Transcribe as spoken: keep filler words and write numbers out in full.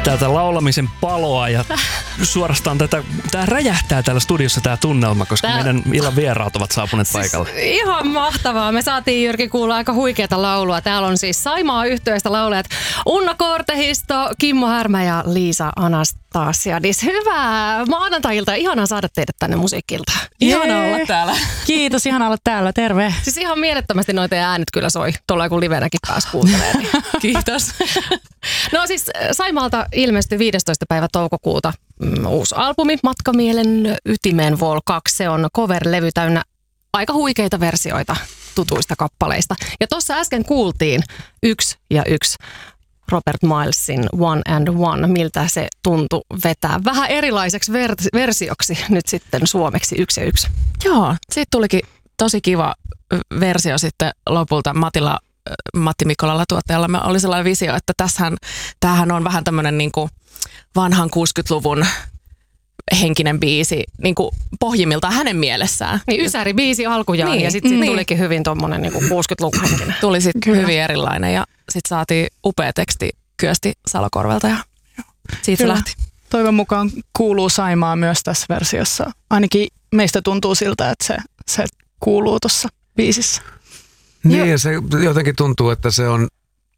tätä laulamisen paloa ja suorastaan tätä, tää räjähtää täällä studiossa tää tunnelma, koska tää... meidän illan vieraat ovat saapuneet siis paikalle. Ihan mahtavaa. Me saatiin Jyrki kuulla aika huikeata laulua. Täällä on siis Saimaa -yhtyeestä laulajat Unna Kortehisto, Kimmo Härmä ja Liisa Anastasiadis. Hyvää maanantai-iltaa. Ihanaa saada teidät tänne musiikkiltaan. Ihana olla täällä. Kiitos, ihana olla täällä. Terve. Siis ihan mielettömästi noita äänet kyllä soi. Tuolla kun livenäkin pääsi kuuntelemaan. Niin. Kiitos. No siis Saimaalta ilmestyi viidestoista päivä toukokuuta mm, uusi albumi Matkamielen ytimeen Vol kaksi. Se on cover-levy täynnä aika huikeita versioita tutuista kappaleista. Ja tuossa äsken kuultiin yksi ja yksi Robert Milesin One and One, miltä se tuntui vetää vähän erilaiseksi ver- versioksi nyt sitten suomeksi yksi ja yksi. Joo, siitä tulikin tosi kiva versio sitten lopulta Matilla, Matti Mikkolalla tuottajalla. Oli sellainen visio, että tässähän, tämähän on vähän tämmöinen niin kuin vanhan kuusikymmentäluvun henkinen biisi niin kuin pohjimmiltaan hänen mielessään. Niin Ysäri biisi alkujaan niin, ja sitten sit niin. tulikin hyvin tommonen niin kuin kuusikymmentäluvun henkinen. Tuli sitten hyvin erilainen ja sitten saatiin upea teksti Kyösti Salokorvelta ja siitä se lähti. Toivon mukaan kuuluu Saimaa myös tässä versiossa. Ainakin meistä tuntuu siltä, että se, se kuuluu tuossa biisissä. Niin, se jotenkin tuntuu, että se on